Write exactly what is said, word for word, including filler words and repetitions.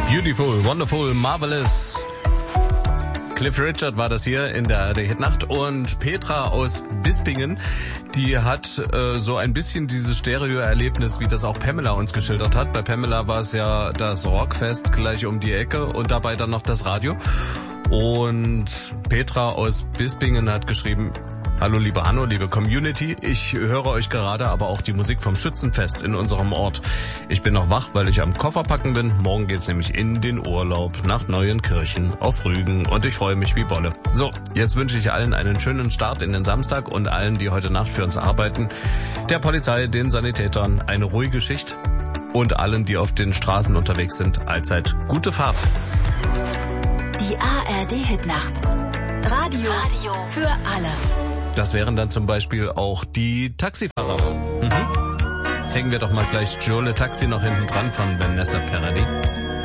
Beautiful, wonderful, marvelous. Cliff Richard war das hier in der, der Hitnacht und Petra aus Bispingen, die hat äh, so ein bisschen dieses Stereo-Erlebnis, wie das auch Pamela uns geschildert hat. Bei Pamela war es ja das Rockfest gleich um die Ecke und dabei dann noch das Radio. Und Petra aus Bispingen hat geschrieben: Hallo liebe Hanno, liebe Community, ich höre euch gerade aber auch die Musik vom Schützenfest in unserem Ort. Ich bin noch wach, weil ich am Kofferpacken bin. Morgen geht's nämlich in den Urlaub nach Neuenkirchen auf Rügen und ich freue mich wie Bolle. So, jetzt wünsche ich allen einen schönen Start in den Samstag und allen, die heute Nacht für uns arbeiten, der Polizei, den Sanitätern eine ruhige Schicht und allen, die auf den Straßen unterwegs sind, allzeit gute Fahrt. Die A R D-Hitnacht. Radio, Radio für alle. Das wären dann zum Beispiel auch die Taxifahrer. Mhm. Hängen wir doch mal gleich Joe Le Taxi noch hinten dran von Vanessa Paradis.